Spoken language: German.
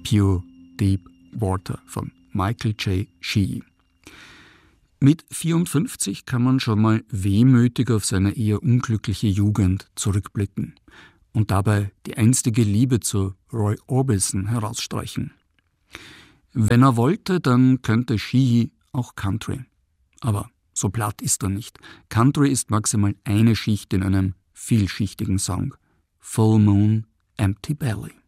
Pure Deep Water von Michael J. Sheehy. Mit 54 kann man schon mal wehmütig auf seine eher unglückliche Jugend zurückblicken und dabei die einstige Liebe zu Roy Orbison herausstreichen. Wenn er wollte, dann könnte Sheehy auch Country. Aber so platt ist er nicht. Country ist maximal eine Schicht in einem vielschichtigen Song. Full Moon, Empty Belly.